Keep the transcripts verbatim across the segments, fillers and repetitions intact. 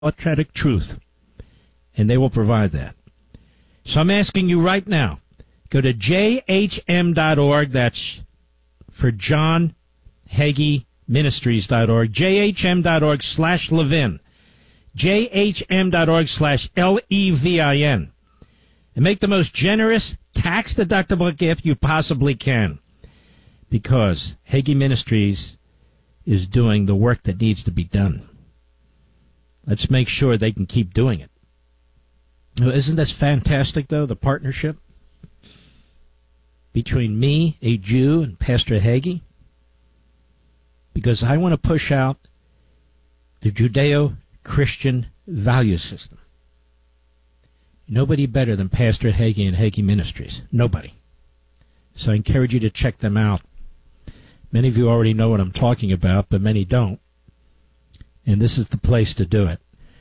unapologetic truth, and they will provide that. So I'm asking you right now, go to j h m dot org. That's for John Hagee Ministries dot org, j h m dot org slash Levin, j h m dot org slash L E V I N, and make the most generous tax-deductible gift you possibly can, because Hagee Ministries is doing the work that needs to be done. Let's make sure they can keep doing it. Isn't this fantastic, though, the partnership between me, a Jew, and Pastor Hagee? Because I want to push out the Judeo-Christian value system. Nobody better than Pastor Hagee and Hagee Ministries. Nobody. So I encourage you to check them out. Many of you already know what I'm talking about, but many don't. And this is the place to do it.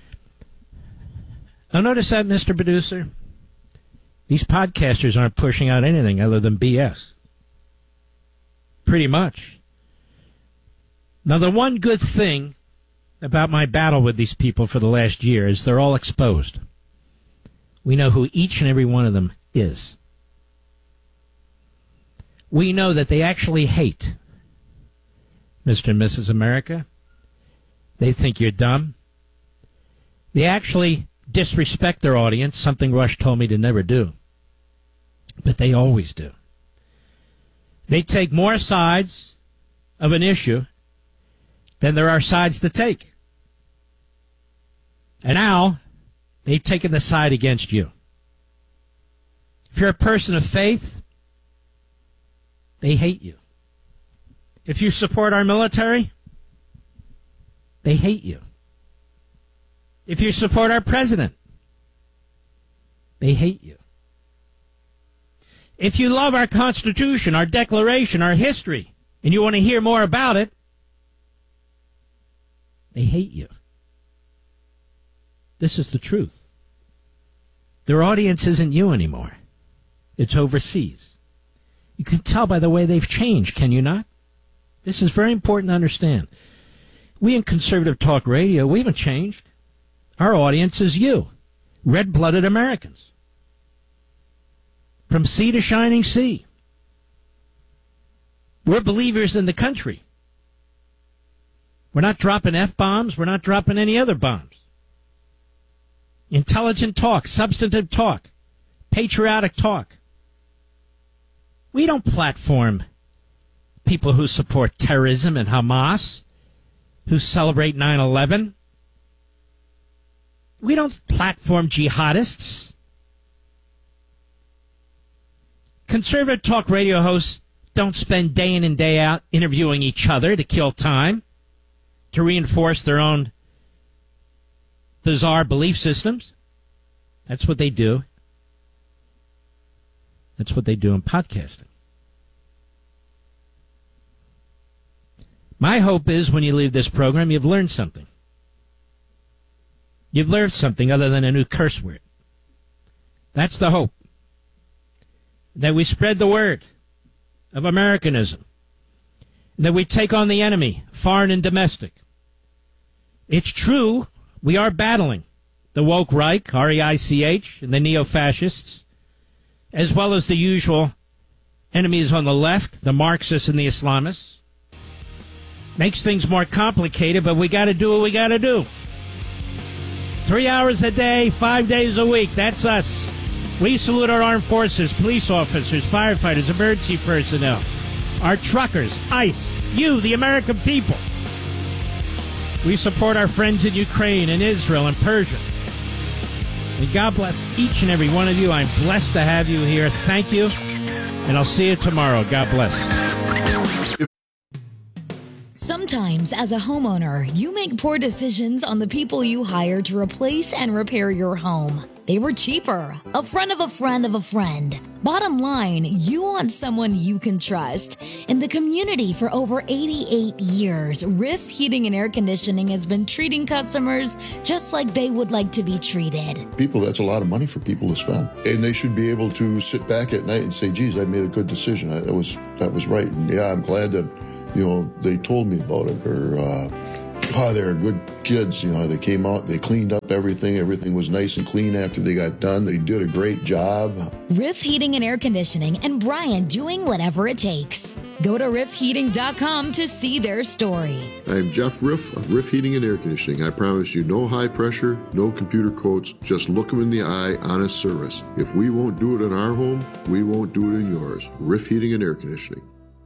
Now, notice that, Mister Producer? These podcasters aren't pushing out anything other than B S. Pretty much. Now, the one good thing about my battle with these people for the last year is they're all exposed. We know who each and every one of them is. We know that they actually hate Mister and Missus America. They think you're dumb. They actually disrespect their audience, something Rush told me to never do. But they always do. They take more sides of an issue than there are sides to take. And now, they've taken the side against you. If you're a person of faith, they hate you. If you support our military, they hate you. If you support our president, they hate you. If you love our Constitution, our Declaration, our history, and you want to hear more about it, they hate you. This is the truth. Their audience isn't you anymore. It's overseas. You can tell by the way they've changed, can you not? This is very important to understand. We in Conservative Talk Radio, we haven't changed. Our audience is you, red-blooded Americans. From sea to shining sea. We're believers in the country. We're not dropping F-bombs. We're not dropping any other bombs. Intelligent talk, substantive talk, patriotic talk. We don't platform people who support terrorism and Hamas, who celebrate nine eleven. We don't platform jihadists. Conservative talk radio hosts don't spend day in and day out interviewing each other to kill time, to reinforce their own bizarre belief systems. That's what they do. That's what they do in podcasting. My hope is when you leave this program, you've learned something. You've learned something other than a new curse word. That's the hope. That we spread the word of Americanism. That we take on the enemy, foreign and domestic. It's true, we are battling the woke Reich, R E I C H, and the neo-fascists, as well as the usual enemies on the left, the Marxists and the Islamists. Makes things more complicated, but we got to do what we got to do. Three hours a day, five days a week. That's us. We salute our armed forces, police officers, firefighters, emergency personnel, our truckers, ICE, you, the American people. We support our friends in Ukraine and Israel and Persia. And God bless each and every one of you. I'm blessed to have you here. Thank you. And I'll see you tomorrow. God bless. Sometimes, as a homeowner, you make poor decisions on the people you hire to replace and repair your home. They were cheaper, a friend of a friend of a friend. Bottom line, you want someone you can trust. In the community for over eighty-eight years, Riff Heating and Air Conditioning has been treating customers just like they would like to be treated. People, that's a lot of money for people to spend. And they should be able to sit back at night and say, geez, I made a good decision. I, that was that was right. And yeah, I'm glad that, you know, they told me about it, or uh, Oh, they're good kids. You know, they came out, they cleaned up everything. Everything was nice and clean after they got done. They did a great job. Riff Heating and Air Conditioning, and Brian doing whatever it takes. Go to riff heating dot com to see their story. I'm Jeff Riff of Riff Heating and Air Conditioning. I promise you no high pressure, no computer quotes, just look them in the eye, honest service. If we won't do it in our home, we won't do it in yours. Riff Heating and Air Conditioning.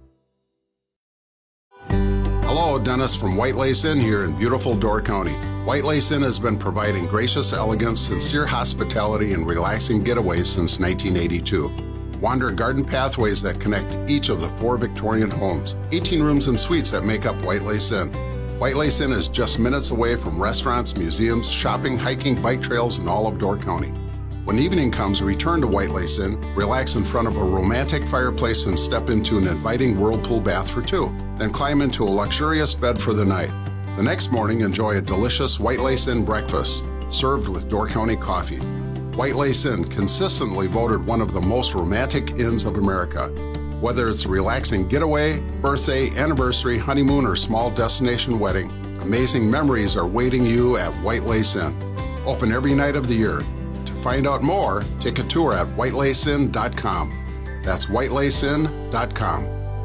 Hello, Dennis from White Lace Inn here in beautiful Door County. White Lace Inn has been providing gracious elegance, sincere hospitality, and relaxing getaways since nineteen eighty-two. Wander garden pathways that connect each of the four Victorian homes. eighteen rooms and suites that make up White Lace Inn. White Lace Inn is just minutes away from restaurants, museums, shopping, hiking, bike trails, and all of Door County. When evening comes, return to White Lace Inn, relax in front of a romantic fireplace, and step into an inviting whirlpool bath for two. Then climb into a luxurious bed for the night. The next morning, enjoy a delicious White Lace Inn breakfast, served with Door County coffee. White Lace Inn, consistently voted one of the most romantic inns of America. Whether it's a relaxing getaway, birthday, anniversary, honeymoon, or small destination wedding, amazing memories are waiting you at White Lace Inn. Open every night of the year. To find out more, take a tour at white lace inn dot com. That's white lace inn dot com.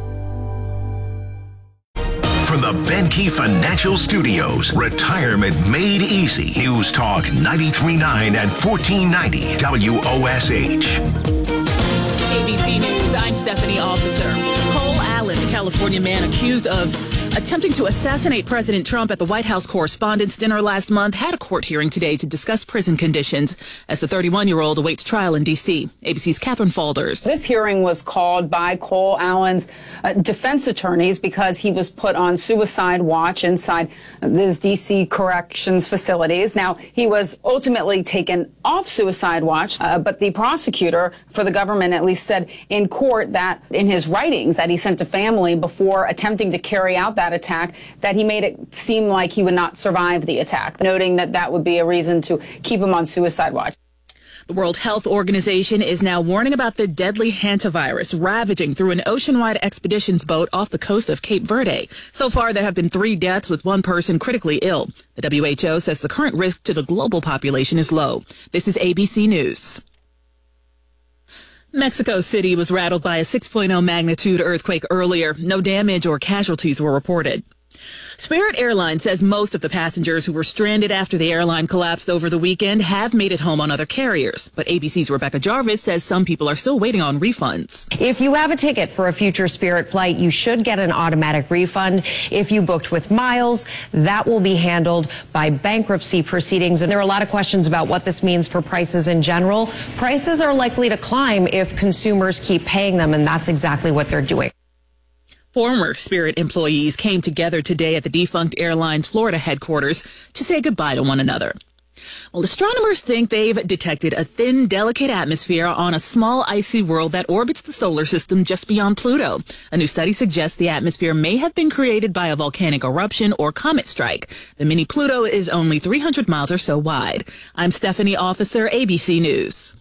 From the Benke Financial Studios, Retirement Made Easy. News Talk ninety-three point nine and fourteen ninety W O S H. A B C News, I'm Stephanie Officer. Cole Allen, the California man accused of attempting to assassinate President Trump at the White House Correspondents' Dinner last month, had a court hearing today to discuss prison conditions as the thirty-one-year-old awaits trial in D C. A B C's Catherine Falders. This hearing was called by Cole Allen's uh, defense attorneys because he was put on suicide watch inside these D C corrections facilities. Now, he was ultimately taken off suicide watch, uh, but the prosecutor for the government at least said in court that in his writings that he sent to family before attempting to carry out that attack, that he made it seem like he would not survive the attack, noting that that would be a reason to keep him on suicide watch. The World Health Organization is now warning about the deadly hantavirus ravaging through an ocean-wide expeditions boat off the coast of Cape Verde. So far, there have been three deaths with one person critically ill. The W H O says the current risk to the global population is low. This is A B C News. Mexico City was rattled by a six point oh magnitude earthquake earlier. No damage or casualties were reported. Spirit Airlines says most of the passengers who were stranded after the airline collapsed over the weekend have made it home on other carriers. But A B C's Rebecca Jarvis says some people are still waiting on refunds. If you have a ticket for a future Spirit flight, you should get an automatic refund. If you booked with miles, that will be handled by bankruptcy proceedings. And there are a lot of questions about what this means for prices in general. Prices are likely to climb if consumers keep paying them, and that's exactly what they're doing. Former Spirit employees came together today at the defunct airline's Florida headquarters to say goodbye to one another. Well, astronomers think they've detected a thin, delicate atmosphere on a small icy world that orbits the solar system just beyond Pluto. A new study suggests the atmosphere may have been created by a volcanic eruption or comet strike. The mini Pluto is only three hundred miles or so wide. I'm Stephanie Officer, A B C News.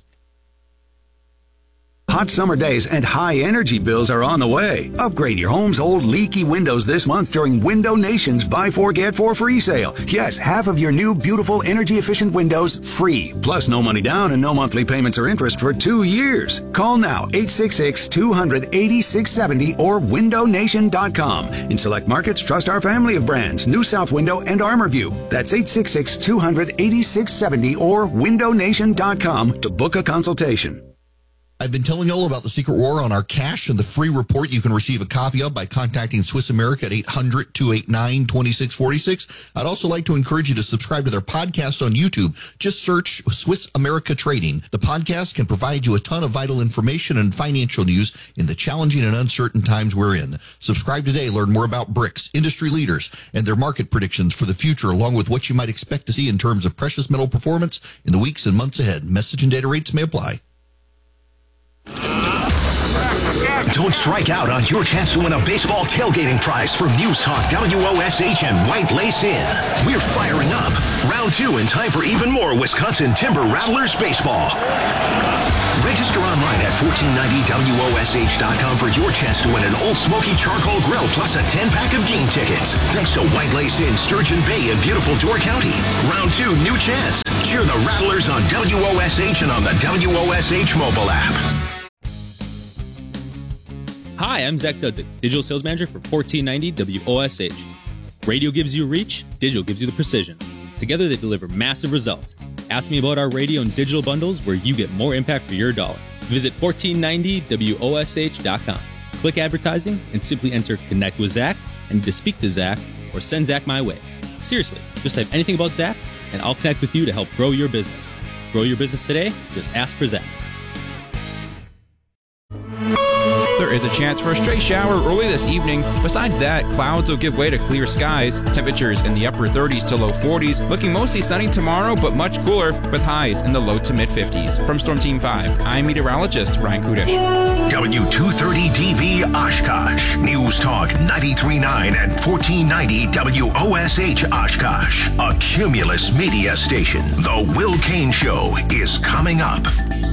Hot summer days and high energy bills are on the way. Upgrade your home's old leaky windows this month during Window Nation's Buy Four Get Four free sale. Yes, half of your new beautiful energy efficient windows free. Plus no money down and no monthly payments or interest for two years. Call now eight six six, two hundred, eighty-six seventy or window nation dot com. In select markets, trust our family of brands, New South Window and ArmorView. That's eight six six, two hundred, eighty-six seventy or window nation dot com to book a consultation. I've been telling you all about the secret war on our cash and the free report you can receive a copy of by contacting Swiss America at eight hundred, two eight nine, two six four six. I'd also like to encourage you to subscribe to their podcast on YouTube. Just search Swiss America Trading. The podcast can provide you a ton of vital information and financial news in the challenging and uncertain times we're in. Subscribe today. Learn more about BRICS, industry leaders, and their market predictions for the future, along with what you might expect to see in terms of precious metal performance in the weeks and months ahead. Message and data rates may apply. Don't strike out on your chance to win a baseball tailgating prize from News Talk W O S H and White Lace Inn. We're firing up. Round two in time for even more Wisconsin Timber Rattlers baseball. Register online at fourteen ninety W O S H dot com for your chance to win an Old Smoky Charcoal Grill plus a ten-pack of game tickets. Thanks to White Lace Inn, Sturgeon Bay in beautiful Door County. Round two, new chance. Cheer the Rattlers on W O S H and on the W O S H mobile app. Hi, I'm Zach Dudzik, Digital Sales Manager for fourteen ninety W O S H. Radio gives you reach, digital gives you the precision. Together they deliver massive results. Ask me about our radio and digital bundles where you get more impact for your dollar. Visit fourteen ninety W O S H dot com. Click advertising and simply enter Connect with Zach and to speak to Zach or send Zach my way. Seriously, just type anything about Zach and I'll connect with you to help grow your business. Grow your business today? Just ask for Zach. There is a chance for a stray shower early this evening. Besides that, clouds will give way to clear skies. Temperatures in the upper thirties to low forties. Looking mostly sunny tomorrow, but much cooler with highs in the low to mid fifties. From Storm Team five, I'm meteorologist Ryan Kudish. W two thirty D B Oshkosh. News Talk ninety-three point nine and fourteen ninety W O S H Oshkosh. A Cumulus media station. The Will Kane Show is coming up.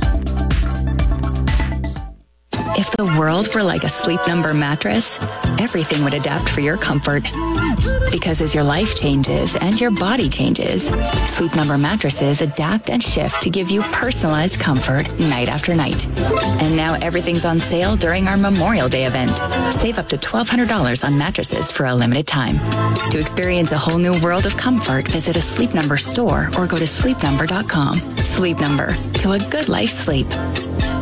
If the world were like a Sleep Number mattress, everything would adapt for your comfort. Because as your life changes and your body changes, Sleep Number mattresses adapt and shift to give you personalized comfort night after night. And now everything's on sale during our Memorial Day event. Save up to twelve hundred dollars on mattresses for a limited time. To experience a whole new world of comfort, visit a Sleep Number store or go to sleep number dot com. Sleep Number, to a good life sleep.